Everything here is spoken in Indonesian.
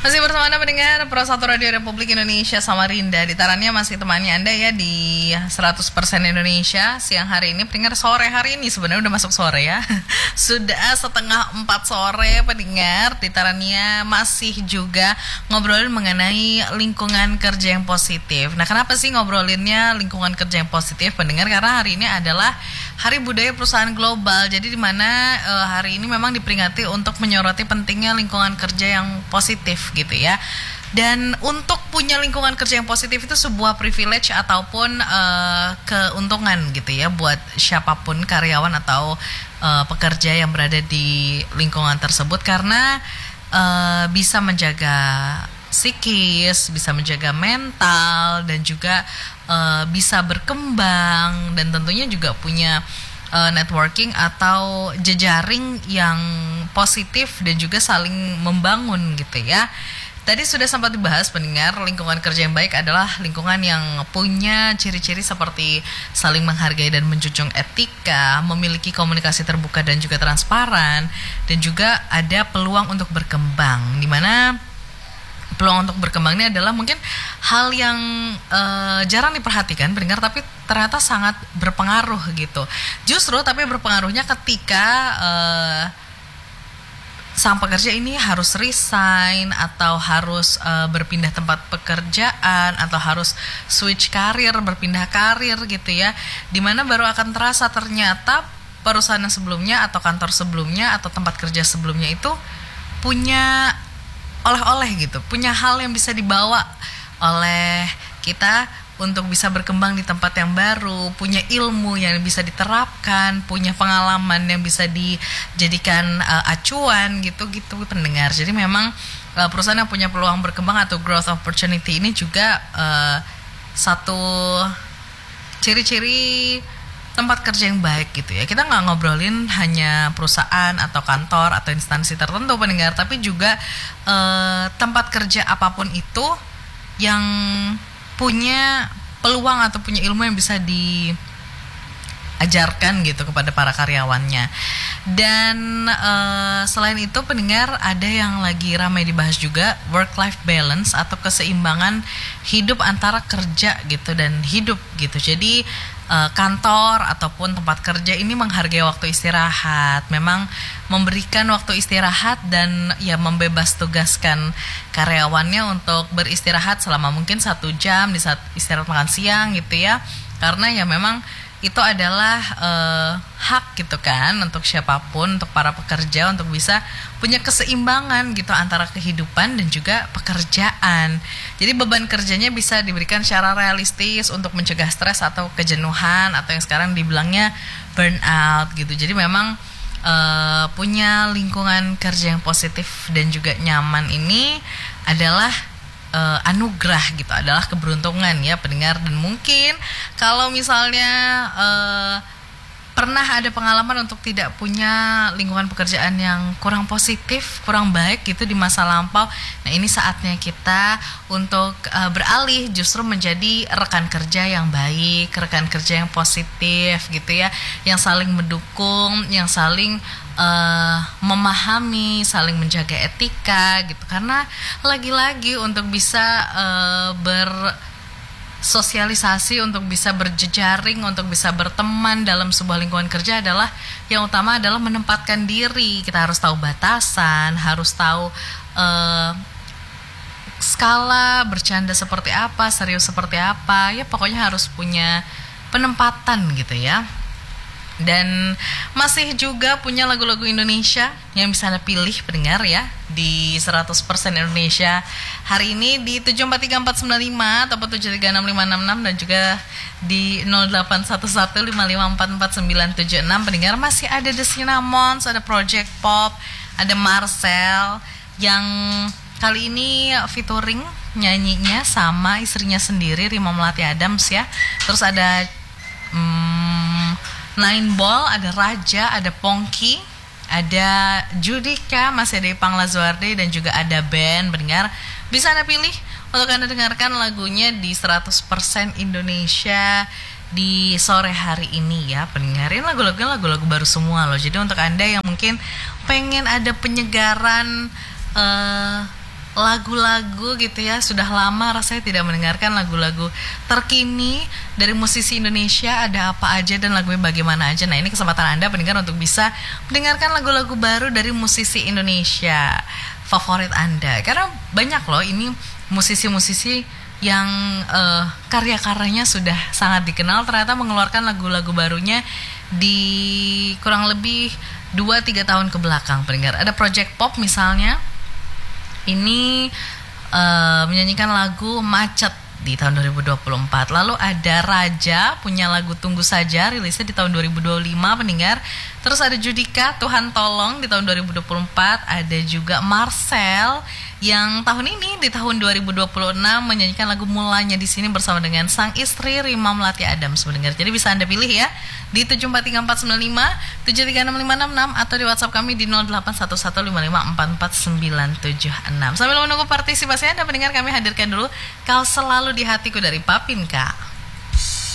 Masih bersama Anda mendengar Pro 1 Radio Republik Indonesia Samarinda. Ditarannya masih temani Anda ya di 100% Indonesia. Siang hari ini, pendengar sore hari ini sebenarnya udah masuk sore ya. Sudah setengah 4 sore pendengar. Ditarannya masih juga ngobrolin mengenai lingkungan kerja yang positif. Nah, kenapa sih ngobrolinnya lingkungan kerja yang positif pendengar? Karena hari ini adalah Hari Budaya Perusahaan Global. Jadi di mana hari ini memang diperingati untuk menyoroti pentingnya lingkungan kerja yang positif gitu ya. Dan untuk punya lingkungan kerja yang positif itu sebuah privilege ataupun keuntungan gitu ya buat siapapun karyawan atau pekerja yang berada di lingkungan tersebut, karena bisa menjaga psikis, bisa menjaga mental, dan juga bisa berkembang, dan tentunya juga punya networking atau jejaring yang positif dan juga saling membangun gitu ya. Tadi sudah sempat dibahas pendengar, lingkungan kerja yang baik adalah lingkungan yang punya ciri-ciri seperti saling menghargai dan menjunjung etika, memiliki komunikasi terbuka dan juga transparan, dan juga ada peluang untuk berkembang, di mana peluang untuk berkembang ini adalah mungkin hal yang jarang diperhatikan pendengar, tapi ternyata sangat berpengaruh gitu. Justru tapi berpengaruhnya ketika sang pekerja ini harus resign atau harus berpindah tempat pekerjaan atau harus switch karir, berpindah karir gitu ya. Dimana baru akan terasa ternyata perusahaan sebelumnya atau kantor sebelumnya atau tempat kerja sebelumnya itu punya oleh-oleh gitu, punya hal yang bisa dibawa oleh kita untuk bisa berkembang di tempat yang baru, punya ilmu yang bisa diterapkan, punya pengalaman yang bisa dijadikan acuan gitu-gitu pendengar. Jadi memang perusahaan yang punya peluang berkembang atau growth opportunity ini juga satu ciri-ciri tempat kerja yang baik gitu ya. Kita nggak ngobrolin hanya perusahaan atau kantor atau instansi tertentu pendengar, tapi juga tempat kerja apapun itu yang punya peluang atau punya ilmu yang bisa diajarkan gitu kepada para karyawannya. Dan selain itu pendengar, ada yang lagi ramai dibahas juga, work-life balance atau keseimbangan hidup antara kerja gitu dan hidup gitu. Jadi kantor ataupun tempat kerja ini menghargai waktu istirahat, memang memberikan waktu istirahat dan ya membebas tugaskan karyawannya untuk beristirahat selama mungkin 1 jam di saat istirahat makan siang gitu ya, karena ya memang itu adalah hak gitu kan untuk siapapun, untuk para pekerja untuk bisa punya keseimbangan gitu antara kehidupan dan juga pekerjaan. Jadi beban kerjanya bisa diberikan secara realistis untuk mencegah stres atau kejenuhan atau yang sekarang dibilangnya burnout gitu. Jadi memang punya lingkungan kerja yang positif dan juga nyaman ini adalah anugerah gitu, adalah keberuntungan ya pendengar. Dan mungkin kalau misalnya pernah ada pengalaman untuk tidak punya lingkungan pekerjaan yang kurang positif, kurang baik gitu di masa lampau, nah ini saatnya kita untuk beralih justru menjadi rekan kerja yang baik, rekan kerja yang positif gitu ya, yang saling mendukung, yang saling memahami, saling menjaga etika gitu. Karena lagi-lagi untuk bisa bersosialisasi, untuk bisa berjejaring, untuk bisa berteman dalam sebuah lingkungan kerja adalah yang utama adalah menempatkan diri. Kita harus tahu batasan, harus tahu skala bercanda seperti apa, serius seperti apa, ya pokoknya harus punya penempatan gitu ya. Dan masih juga punya lagu-lagu Indonesia yang bisa Anda pilih pendengar ya di 100% Indonesia hari ini di 743495 ataupun 736566 dan juga di 081155444976 pendengar. Masih ada The Cinnamons, ada Project Pop, ada Marcel yang kali ini featuring nyanyinya sama istrinya sendiri, Rima Melati Adams ya. Terus ada Nine Ball, ada Raja, ada Pongki, ada Judika, masih ada Ipang Lazuardi, dan juga ada band pendengar. Bisa Anda pilih untuk Anda dengarkan lagunya di 100% Indonesia di sore hari ini ya pendengarin. Lagu-lagu baru semua loh. Jadi untuk Anda yang mungkin pengen ada penyegaran lagu-lagu gitu ya. Sudah lama rasanya tidak mendengarkan lagu-lagu terkini dari musisi Indonesia, ada apa aja dan lagunya bagaimana aja. Nah, ini kesempatan Anda pendengar untuk bisa mendengarkan lagu-lagu baru dari musisi Indonesia favorit Anda. Karena banyak loh ini musisi-musisi yang karya-karyanya sudah sangat dikenal, ternyata mengeluarkan lagu-lagu barunya di kurang lebih 2-3 tahun ke belakang pendengar. Ada Project Pop misalnya, ini menyanyikan lagu Macet di tahun 2024. Lalu ada Raja punya lagu Tunggu Saja, rilisnya di tahun 2025 pendengar. Terus ada Judika Tuhan Tolong di tahun 2024. Ada juga Marcel yang tahun ini di tahun 2026 menyanyikan lagu Mulanya di sini bersama dengan sang istri Rima Melati Adams pendengar. Jadi bisa Anda pilih ya di 743495 736566 atau di WhatsApp kami di 0811554496. Sambil menunggu partisipasi Anda pendengar, kami hadirkan dulu Kau Selalu di Hatiku dari Papinka.